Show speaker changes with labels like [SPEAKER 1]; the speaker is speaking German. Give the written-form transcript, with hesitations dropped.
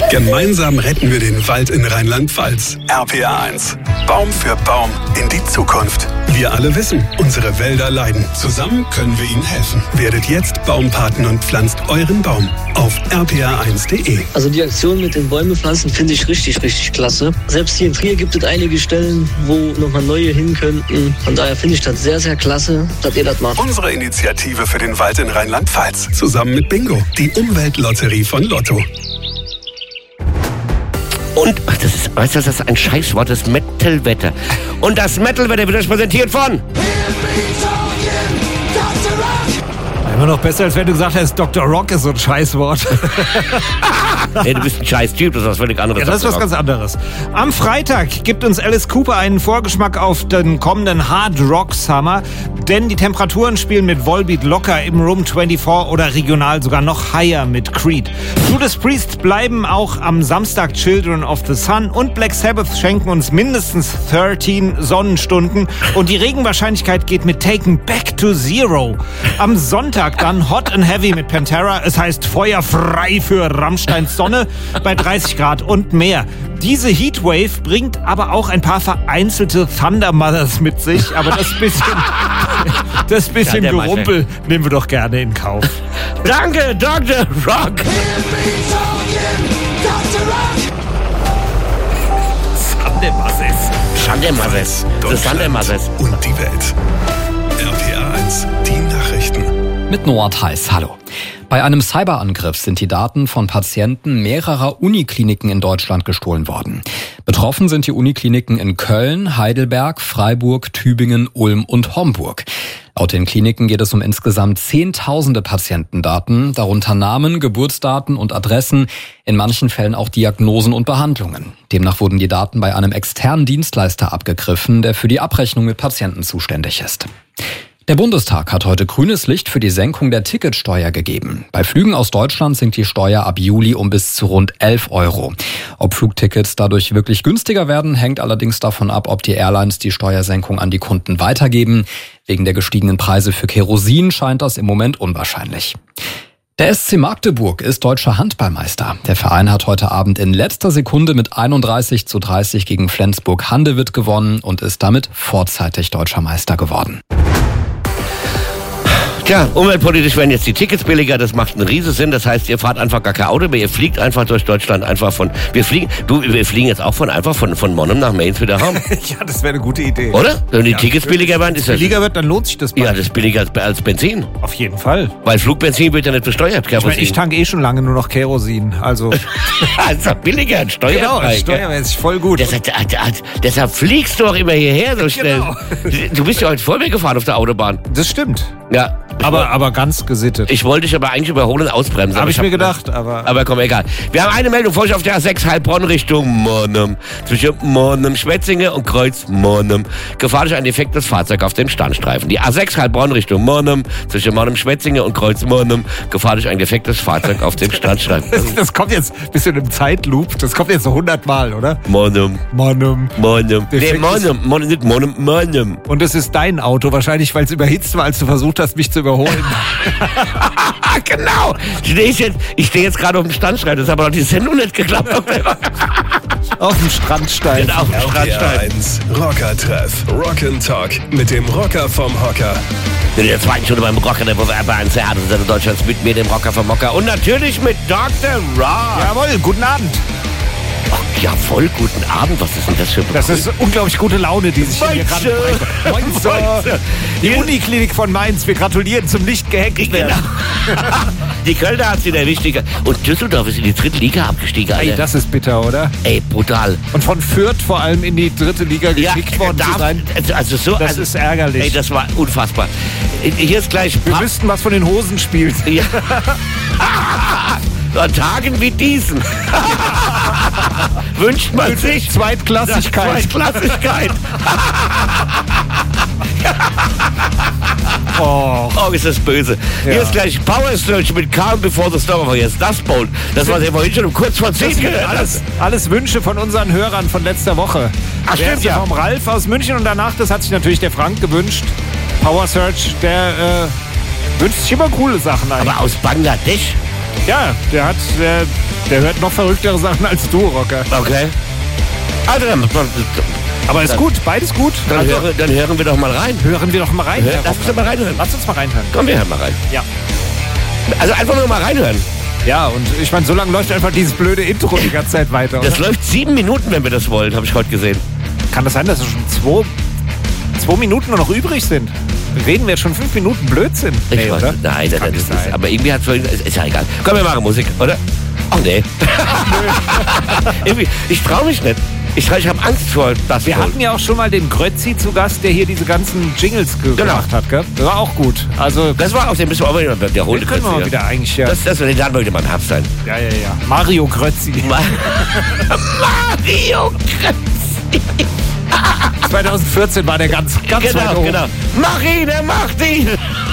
[SPEAKER 1] Gemeinsam retten wir den Wald in Rheinland-Pfalz. RPA 1. Baum für Baum in die Zukunft. Wir alle wissen, unsere Wälder leiden. Zusammen können wir ihnen helfen. Werdet jetzt Baumpaten und pflanzt euren Baum auf rpa1.de.
[SPEAKER 2] Also die Aktion mit den Bäume pflanzen finde ich richtig, richtig klasse. Selbst hier in Trier gibt es einige Stellen, wo nochmal neue hin könnten. Von daher finde ich das sehr, sehr klasse, dass ihr das macht.
[SPEAKER 1] Unsere Initiative für den Wald in Rheinland-Pfalz. Zusammen mit Bingo, die Umweltlotterie von Lotto.
[SPEAKER 3] Und, weißt du, das ist ein Scheißwort, das Metal-Wetter. Und das Metal-Wetter wird euch präsentiert von...
[SPEAKER 4] Immer noch besser, als wenn du gesagt hättest, Dr. Rock ist so ein Scheißwort.
[SPEAKER 3] Hey, du bist ein Scheiß-Typ, das ist was völlig anderes.
[SPEAKER 4] Ja, das ist was ganz anderes. Am Freitag gibt uns Alice Cooper einen Vorgeschmack auf den kommenden Hard Rock Summer, denn die Temperaturen spielen mit Volbeat locker im Room 24 oder regional sogar noch higher mit Creed. Judas Priest bleiben auch am Samstag Children of the Sun und Black Sabbath schenken uns mindestens 13 Sonnenstunden und die Regenwahrscheinlichkeit geht mit Taken Back to Zero. Am Sonntag dann Hot and Heavy mit Pantera. Es heißt feuerfrei für Rammsteins Sonne bei 30 Grad und mehr. Diese Heatwave bringt aber auch ein paar vereinzelte Thunder Mothers mit sich. Aber das bisschen Gerumpel nehmen wir doch gerne in Kauf.
[SPEAKER 3] Danke, Dr. Rock! Sandemasses.
[SPEAKER 1] Deutschland und die Welt. RPA 1, die Nachrichten.
[SPEAKER 5] Mit Noah Theis, hallo. Bei einem Cyberangriff sind die Daten von Patienten mehrerer Unikliniken in Deutschland gestohlen worden. Betroffen sind die Unikliniken in Köln, Heidelberg, Freiburg, Tübingen, Ulm und Homburg. Laut den Kliniken geht es um insgesamt Zehntausende Patientendaten, darunter Namen, Geburtsdaten und Adressen, in manchen Fällen auch Diagnosen und Behandlungen. Demnach wurden die Daten bei einem externen Dienstleister abgegriffen, der für die Abrechnung mit Patienten zuständig ist. Der Bundestag hat heute grünes Licht für die Senkung der Ticketsteuer gegeben. Bei Flügen aus Deutschland sinkt die Steuer ab Juli um bis zu rund 11 €. Ob Flugtickets dadurch wirklich günstiger werden, hängt allerdings davon ab, ob die Airlines die Steuersenkung an die Kunden weitergeben. Wegen der gestiegenen Preise für Kerosin scheint das im Moment unwahrscheinlich. Der SC Magdeburg ist deutscher Handballmeister. Der Verein hat heute Abend in letzter Sekunde mit 31:30 gegen Flensburg-Handewitt gewonnen und ist damit vorzeitig deutscher Meister geworden.
[SPEAKER 3] Tja, umweltpolitisch werden jetzt die Tickets billiger, das macht einen riesen Sinn. Das heißt, ihr fahrt einfach gar kein Auto mehr, ihr fliegt einfach durch Deutschland einfach wir fliegen jetzt auch von Monum nach Mainz wieder heim.
[SPEAKER 4] Ja, das wäre eine gute Idee.
[SPEAKER 3] Oder? Wenn die Tickets billiger werden, ist das...
[SPEAKER 4] billiger wird, dann lohnt sich das mal.
[SPEAKER 3] Ja, das ist billiger als Benzin.
[SPEAKER 4] Auf jeden Fall.
[SPEAKER 3] Weil Flugbenzin wird ja nicht besteuert, Kerosin.
[SPEAKER 4] Ich tanke schon lange nur noch Kerosin, also...
[SPEAKER 3] Das ist doch billiger, ein Steuerfrei.
[SPEAKER 4] Genau, steuermäßig voll gut.
[SPEAKER 3] Deshalb fliegst du auch immer hierher so schnell. Genau. Du bist ja heute vor mir gefahren auf der Autobahn.
[SPEAKER 4] Das stimmt.
[SPEAKER 3] Ja.
[SPEAKER 4] Aber ganz gesittet.
[SPEAKER 3] Ich wollte dich aber eigentlich überholen, ausbremsen.
[SPEAKER 4] Habe ich mir gedacht,
[SPEAKER 3] aber komm, egal. Wir haben eine Meldung vor euch auf der A6 Heilbronn Richtung Monum. Zwischen Monum, Schwetzinge und Kreuz Monum. Gefährlich ein defektes Fahrzeug auf dem Standstreifen. Die A6 Heilbronn Richtung Monum. Zwischen Monum, Schwetzinge und Kreuz Monum. Gefährlich ein defektes Fahrzeug auf dem Standstreifen.
[SPEAKER 4] Das kommt jetzt ein bisschen im Zeitloop. Das kommt jetzt so 100 Mal, oder?
[SPEAKER 3] Monum.
[SPEAKER 4] Nee,
[SPEAKER 3] Monum.
[SPEAKER 4] Und es ist dein Auto wahrscheinlich, weil es überhitzt war, als du versucht hast, mich zu überholen.
[SPEAKER 3] Genau. Ich stehe jetzt gerade auf dem Standstein. Das hat aber noch die Sendung nicht geklappt.
[SPEAKER 4] Auf dem Strandstein.
[SPEAKER 3] Genau, auf dem Strandstein.
[SPEAKER 1] 1 Rocker-Treff. Rock'n'Talk mit dem Rocker vom Hocker.
[SPEAKER 3] In der zweiten Stunde beim Rocker, der RPA1 Theater Deutschlands mit mir, dem Rocker vom Hocker. Und natürlich mit Dr. Rock.
[SPEAKER 4] Jawohl, guten Abend.
[SPEAKER 3] Ach, jawohl, guten Abend. Was ist denn das für ein
[SPEAKER 4] Das ist unglaublich gute Laune, die sich hier gerade bringt. Die Uniklinik von Mainz, wir gratulieren zum nicht gehackt werden.
[SPEAKER 3] Genau. Die Kölner hat sie der wichtige. Und Düsseldorf ist in die dritte Liga abgestiegen, Alter.
[SPEAKER 4] Ey, das ist bitter, oder?
[SPEAKER 3] Ey, brutal.
[SPEAKER 4] Und von Fürth vor allem in die dritte Liga geschickt worden zu sein. Das ist ärgerlich.
[SPEAKER 3] Ey, das war unfassbar. Hier ist gleich...
[SPEAKER 4] Wir wüssten, was von den Hosen spielt.
[SPEAKER 3] Ja. An Tagen wie diesen wünscht man sich
[SPEAKER 4] Zweitklassigkeit.
[SPEAKER 3] Oh, ist das böse. Ja. Hier ist gleich Power Search mit Calm Before the Storm. Aber jetzt das Bowl. Das war ja vorhin schon um kurz vor 10 gehört.
[SPEAKER 4] Alles Wünsche von unseren Hörern von letzter Woche.
[SPEAKER 3] Ach, stimmt,
[SPEAKER 4] ja. Vom Ralf aus München und danach, das hat sich natürlich der Frank gewünscht. Power Search, der wünscht sich immer coole Sachen eigentlich.
[SPEAKER 3] Aber aus Bangladesch?
[SPEAKER 4] Ja, der hört noch verrücktere Sachen als du, Rocker.
[SPEAKER 3] Okay. Also,
[SPEAKER 4] Aber ist gut, beides gut.
[SPEAKER 3] dann hören wir doch mal rein.
[SPEAKER 4] Hören wir doch mal rein. Herr
[SPEAKER 3] Lass uns
[SPEAKER 4] Rocker.
[SPEAKER 3] doch mal reinhören.
[SPEAKER 4] Lass uns mal reinhören.
[SPEAKER 3] Komm, wir hören mal rein.
[SPEAKER 4] Ja.
[SPEAKER 3] Also einfach nur mal reinhören.
[SPEAKER 4] Ja, und ich meine, so lange läuft einfach dieses blöde Intro die ganze Zeit weiter.
[SPEAKER 3] Das
[SPEAKER 4] Oder?
[SPEAKER 3] läuft 7 Minuten, wenn wir das wollen, habe ich heute gesehen.
[SPEAKER 4] Kann das sein, dass es schon 2 Minuten nur noch übrig sind? Reden wir jetzt schon 5 Minuten Blödsinn?
[SPEAKER 3] Ich weiß,
[SPEAKER 4] oder?
[SPEAKER 3] nein,
[SPEAKER 4] Kann
[SPEAKER 3] das
[SPEAKER 4] nicht
[SPEAKER 3] ist,
[SPEAKER 4] sein.
[SPEAKER 3] aber irgendwie hat es ist ja egal. Komm, wir machen Musik, oder? Ach nee. Irgendwie, ich traue mich nicht. Ich habe Angst vor das.
[SPEAKER 4] Wir hatten ja auch schon mal den Grötzi zu Gast, der hier diese ganzen Jingles gemacht hat, gell? Das war auch gut. Also,
[SPEAKER 3] Das war auch, den müssen wir auch wieder wiederholen.
[SPEAKER 4] den können wir mal wieder eigentlich, ja.
[SPEAKER 3] Das den laden wir wieder mal im Herbst sein.
[SPEAKER 4] Ja. Mario Grötzi.
[SPEAKER 3] Mario Grötzi.
[SPEAKER 4] 2014 war der ganz weit
[SPEAKER 3] Genau,
[SPEAKER 4] oben.
[SPEAKER 3] genau. Mach ihn, er macht ihn.